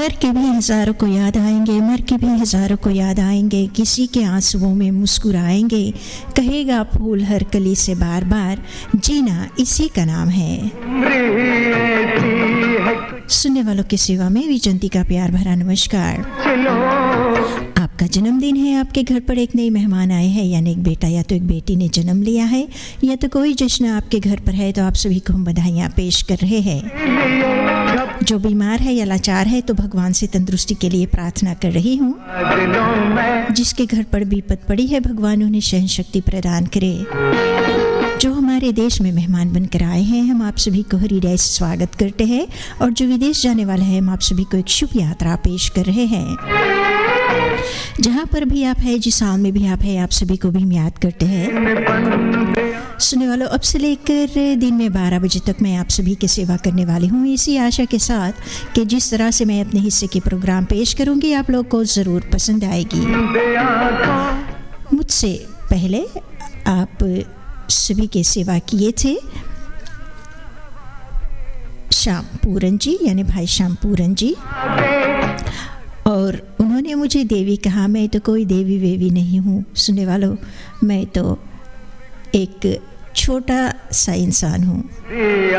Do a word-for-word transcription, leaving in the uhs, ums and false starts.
हार के भी हज़ारों को याद आएंगे, मर के भी हज़ारों को याद आएंगे, किसी के आंसुओं में मुस्कुराएंगे, कहेगा फूल हर कली से बार बार, जीना इसी का नाम है। सुनने वालों की सेवा में विजंती का प्यार भरा नमस्कार। आपका जन्मदिन है, आपके घर पर एक नई मेहमान आए हैं, यानी एक बेटा या तो एक बेटी ने जन्म लिया है, या तो कोई जश्न आपके घर पर है, तो आप सभी को हम बधाइयाँ पेश कर रहे हैं। जो बीमार है या लाचार है तो भगवान से तंदुरुस्ती के लिए प्रार्थना कर रही हूँ। जिसके घर पर विपत पड़ी है भगवान उन्हें सहन शक्ति प्रदान करे। जो हमारे देश में मेहमान बनकर आए हैं, हम आप सभी को हृदय से स्वागत करते हैं, और जो विदेश जाने वाले हैं, हम आप सभी को एक शुभ यात्रा पेश कर रहे हैं। जहाँ पर भी आप हैं, जिस साल में भी आप हैं, आप सभी को भी हम याद करते हैं। सुनने वालों, अब से लेकर दिन में बारह बजे तक मैं आप सभी की सेवा करने वाली हूँ, इसी आशा के साथ कि जिस तरह से मैं अपने हिस्से के प्रोग्राम पेश करूँगी आप लोग को ज़रूर पसंद आएगी। मुझसे पहले आप सभी की सेवा किए थे श्याम पूरन जी, यानी भाई श्याम पूरन जी, और उन्होंने मुझे देवी कहा। मैं तो कोई देवी वेवी नहीं हूँ सुनने वालों, मैं तो एक छोटा सा इंसान हूँ।